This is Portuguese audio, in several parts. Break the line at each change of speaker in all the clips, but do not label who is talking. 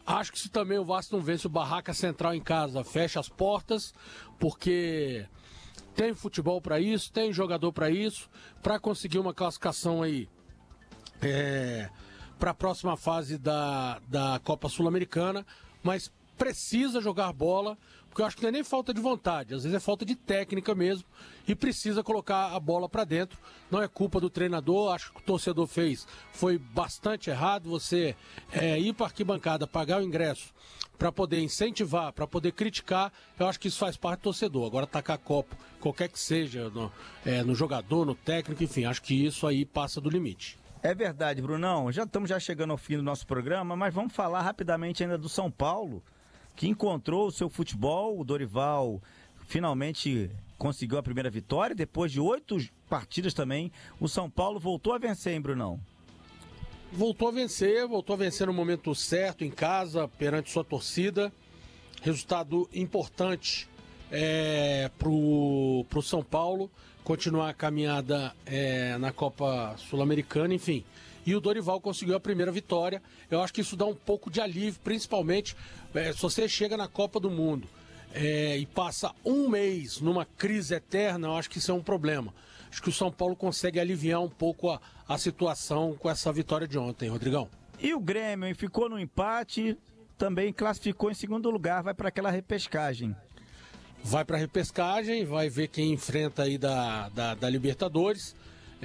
Acho que se também o Vasco não vence o Barraca Central em casa, fecha as portas, porque tem futebol para isso, tem jogador para isso, para conseguir uma classificação aí para a próxima fase da Copa Sul-Americana, mas precisa jogar bola, porque eu acho que não é nem falta de vontade, às vezes é falta de técnica mesmo, e precisa colocar a bola para dentro. Não é culpa do treinador, acho que o torcedor foi bastante errado. Você ir para a arquibancada, pagar o ingresso para poder incentivar, para poder criticar, eu acho que isso faz parte do torcedor. Agora tacar copo, qualquer que seja, no jogador, no técnico, enfim, acho que isso aí passa do limite.
É verdade, Brunão, estamos chegando ao fim do nosso programa, mas vamos falar rapidamente ainda do São Paulo, que encontrou o seu futebol. O Dorival finalmente conseguiu a primeira vitória, depois de 8 partidas também, o São Paulo voltou a vencer, hein, Brunão?
Voltou a vencer no momento certo, em casa, perante sua torcida. Resultado importante pro São Paulo continuar a caminhada na Copa Sul-Americana, enfim. E o Dorival conseguiu a primeira vitória. Eu acho que isso dá um pouco de alívio, principalmente se você chega na Copa do Mundo e passa um mês numa crise eterna, eu acho que isso é um problema. Acho que o São Paulo consegue aliviar um pouco a situação com essa vitória de ontem, Rodrigão.
E o Grêmio ficou no empate, também classificou em segundo lugar, vai para aquela repescagem.
Vai para a repescagem, vai ver quem enfrenta aí da Libertadores.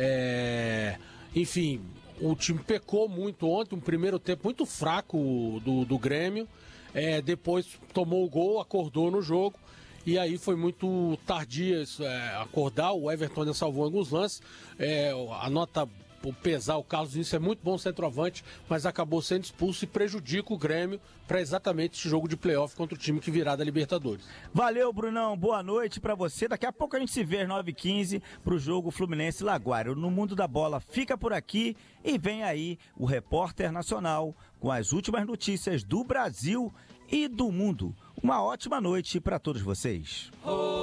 Enfim, o time pecou muito ontem, um primeiro tempo muito fraco do Grêmio. Depois tomou o gol, acordou no jogo. E aí foi muito tardia acordar. O Everton salvou alguns lances. A nota pesar, o Carlos Vinícius é muito bom centroavante, mas acabou sendo expulso e prejudica o Grêmio para exatamente esse jogo de playoff contra o time que virá da Libertadores.
Valeu, Brunão, boa noite para você. Daqui a pouco a gente se vê às 9h15 pro jogo Fluminense Laguário. No Mundo da Bola fica por aqui e vem aí o Repórter Nacional com as últimas notícias do Brasil e do mundo. Uma ótima noite para todos vocês.